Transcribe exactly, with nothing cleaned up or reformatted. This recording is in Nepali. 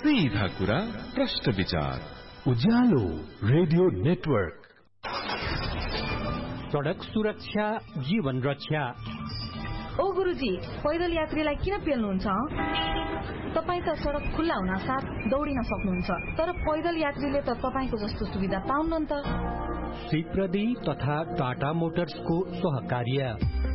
सीधा कुरा प्रश्न विचार उज्यालो रेडियो नेटवर्क। सडक सुरक्षा जीवन रक्षा। ओ गुरुजी, पैदल यात्रीलाई किन पेल्नुहुन्छ? तपाईँ त सडक खुल्ला हुन साथ दौडिन सक्नुहुन्छ, तर पैदल यात्रीले त तपाईको जस्तो सुविधा पाउन्न नि त। सिप्रदी तथा टाटा मोटर्सको सहकार्य